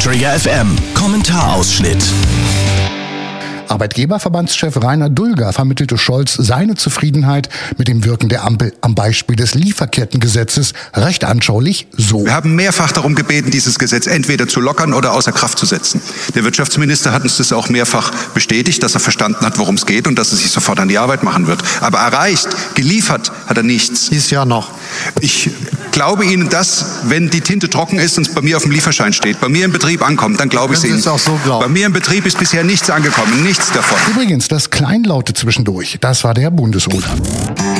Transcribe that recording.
Trigger FM Kommentarausschnitt. Arbeitgeberverbandschef Rainer Dulger vermittelte Scholz seine Zufriedenheit mit dem Wirken der Ampel am Beispiel des Lieferkettengesetzes recht anschaulich so. Wir haben mehrfach darum gebeten, dieses Gesetz entweder zu lockern oder außer Kraft zu setzen. Der Wirtschaftsminister hat uns das auch mehrfach bestätigt, dass er verstanden hat, worum es geht und dass er sich sofort an die Arbeit machen wird. Aber erreicht, geliefert hat er nichts. Dieses Jahr noch. Ich glaube Ihnen das, wenn die Tinte trocken ist und es bei mir auf dem Lieferschein steht, bei mir im Betrieb ankommt, dann glaube ich es Ihnen. Sie es auch so glauben. Bei mir im Betrieb ist bisher nichts angekommen, nichts davon. Übrigens, das Kleinlaute zwischendurch, das war der Bundesruder.